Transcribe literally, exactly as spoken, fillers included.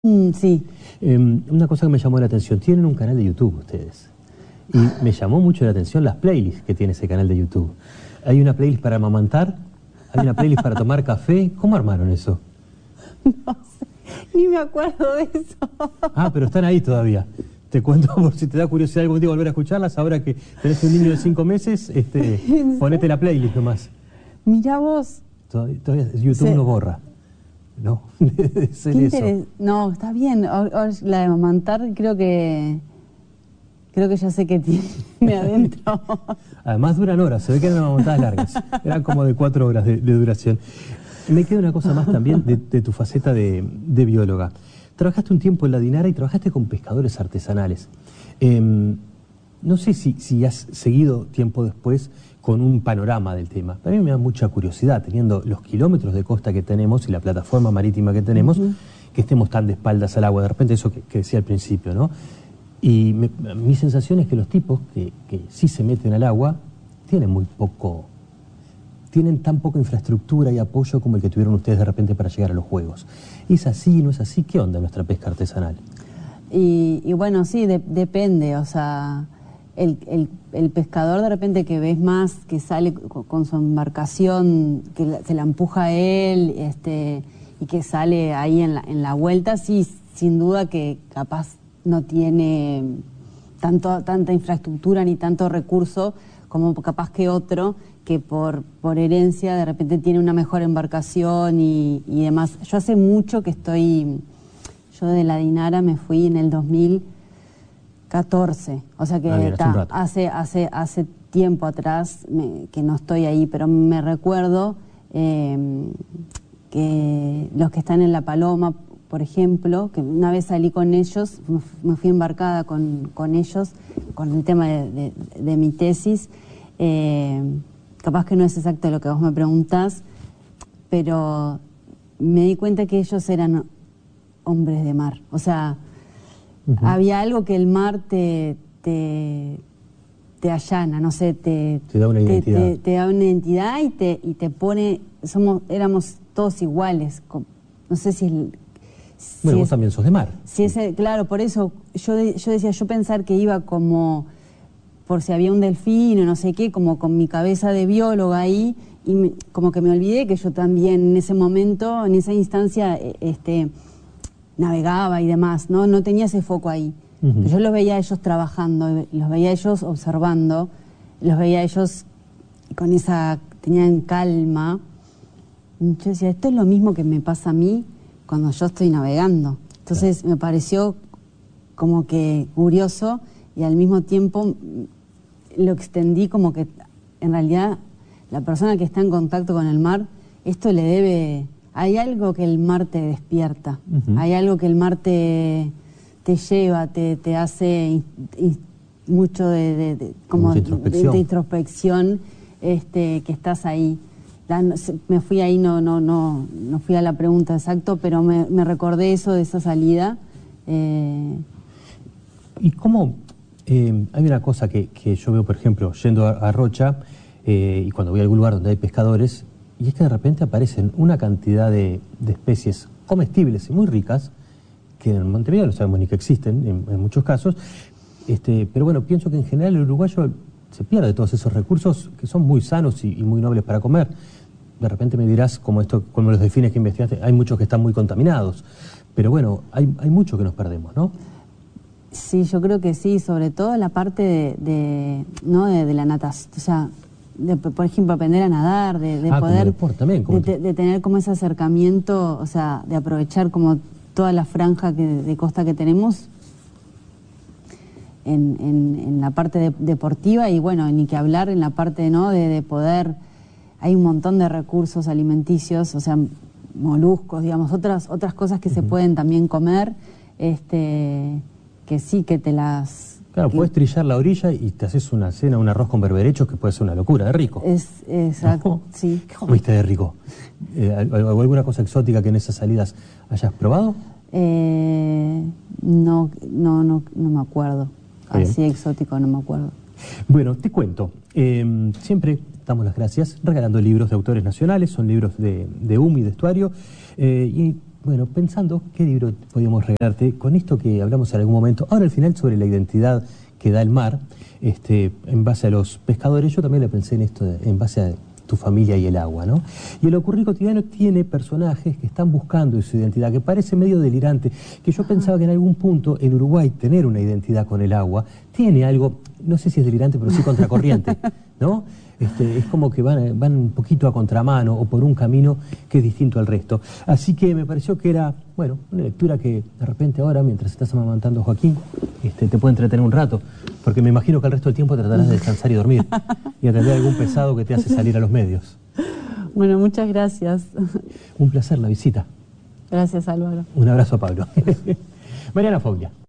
Mm, sí. Eh, una cosa que me llamó la atención, tienen un canal de YouTube ustedes. Y me llamó mucho la atención las playlists que tiene ese canal de YouTube. Hay una playlist para amamantar, hay una playlist para tomar café. ¿Cómo armaron eso? No sé, ni me acuerdo de eso. Ah, pero están ahí todavía. Te cuento por si te da curiosidad algún día volver a escucharlas. Ahora que tenés un niño de cinco meses, este, ponete la playlist nomás. Mirá vos. Todavía, todavía YouTube Se... no borra. No, debe ser Qué eso. interes... No, está bien. Ahora la de amamantar creo que... Creo que ya sé qué tiene adentro. Además duran horas, se ve que eran amamantadas largas. Eran como de cuatro horas de, de duración. Me queda una cosa más también de, de tu faceta de, de bióloga. Trabajaste un tiempo en la Dinara y trabajaste con pescadores artesanales. Eh, no sé si, si has seguido tiempo después con un panorama del tema. Para mí me da mucha curiosidad, teniendo los kilómetros de costa que tenemos y la plataforma marítima que tenemos, uh-huh. que estemos tan de espaldas al agua. De repente eso que, que decía al principio, ¿no? Y me, mi sensación es que los tipos que, que sí se meten al agua tienen muy poco, tienen tan poca infraestructura y apoyo como el que tuvieron ustedes de repente para llegar a los Juegos. ¿Es así, no es así? ¿Qué onda nuestra pesca artesanal? Y, y bueno, sí, de, depende, o sea, el, el, el pescador de repente que ves más, que sale con, con su embarcación, que la, se la empuja a él, este, y que sale ahí en la, en la vuelta, sí, sin duda que capaz no tiene tanto, tanta infraestructura ni tanto recurso como capaz que otro que por, por herencia de repente tiene una mejor embarcación y, y demás. Yo hace mucho que estoy, yo de la Dinara me fui en el dos mil catorce, o sea que ah, bien, ta, hace, hace, hace tiempo atrás me, que no estoy ahí, pero me recuerdo eh, que los que están en La Paloma, por ejemplo, que una vez salí con ellos, me fui embarcada con, con ellos, con el tema de, de, de mi tesis. Eh, capaz que no es exacto lo que vos me preguntás, pero me di cuenta que ellos eran hombres de mar. O sea, uh-huh. había algo que el mar te, te, te allana, no sé, te, te da una te, identidad. Te, te da una identidad y te, y te pone, somos, éramos todos iguales. No sé si... El, Bueno, si vos es, también sos de mar. Si es, claro, por eso yo, yo decía, yo pensar que iba como, por si había un delfín o no sé qué, como con mi cabeza de bióloga ahí, y me, como que me olvidé que yo también en ese momento, en esa instancia, este, navegaba y demás, ¿no? No tenía ese foco ahí. Uh-huh. Yo los veía a ellos trabajando, los veía a ellos observando, los veía a ellos con esa, tenían calma. Yo decía, esto es lo mismo que me pasa a mí cuando yo estoy navegando. Entonces claro. me pareció como que curioso y al mismo tiempo lo extendí como que en realidad la persona que está en contacto con el mar, esto le debe... Hay algo que el mar te despierta, uh-huh. hay algo que el mar te, te lleva, te, te hace in, in, mucho de, de, de, como introspección, de, de introspección este, que estás ahí. Me fui ahí, no, no, no, no fui a la pregunta exacto, pero me, me recordé eso de esa salida. Eh... ¿Y cómo? Eh, hay una cosa que, que yo veo, por ejemplo, yendo a, a Rocha, eh, y cuando voy a algún lugar donde hay pescadores, y es que de repente aparecen una cantidad de, de especies comestibles y muy ricas, que en Montevideo no sabemos ni que existen en, en muchos casos, este, pero bueno, pienso que en general el uruguayo se pierde todos esos recursos que son muy sanos y, y muy nobles para comer. De repente me dirás, como esto, como los delfines que investigaste, hay muchos que están muy contaminados. Pero bueno, hay, hay mucho que nos perdemos, ¿no? Sí, yo creo que sí, sobre todo la parte de, de, ¿no? de, de la natación. O sea, de, por ejemplo, aprender a nadar, de, de ah, poder... Como deporte, también, como de, de tener como ese acercamiento, o sea, de aprovechar como toda la franja que, de costa que tenemos en, en, en la parte de, deportiva y bueno, ni que hablar en la parte, ¿no? de, de poder... Hay un montón de recursos alimenticios, o sea, moluscos, digamos, otras otras cosas que uh-huh. se pueden también comer, este, que sí, que te las... Claro, que... puedes trillar la orilla y te haces una cena, un arroz con berberechos que puede ser una locura, de rico. Es, exacto, ¿no? Sí. ¿Qué comiste de rico? Eh, ¿Alguna cosa exótica que en esas salidas hayas probado? Eh, no, no, no, no me acuerdo. Bien. Así exótico no me acuerdo. Bueno, te cuento. Eh, siempre damos las gracias regalando libros de autores nacionales, son libros de, de U M I, de Estuario, eh, y bueno, pensando qué libro podíamos regalarte, con esto que hablamos en algún momento, ahora al final sobre la identidad que da el mar, este, en base a los pescadores, yo también le pensé en esto, de, en base a tu familia y el agua, ¿no? Y el ocurrir cotidiano tiene personajes que están buscando su identidad, que parece medio delirante, que yo pensaba que en algún punto en Uruguay tener una identidad con el agua tiene algo, no sé si es delirante, pero sí contracorriente, ¿no? Este, es como que van, van un poquito a contramano o por un camino que es distinto al resto. Así que me pareció que era, bueno, una lectura que de repente ahora, mientras estás amamantando a Joaquín, este, te puede entretener un rato, porque me imagino que el resto del tiempo tratarás de descansar y dormir y atender algún pesado que te hace salir a los medios. Bueno, muchas gracias. Un placer la visita. Gracias, Álvaro. Un abrazo a Pablo. Mariana Foglia.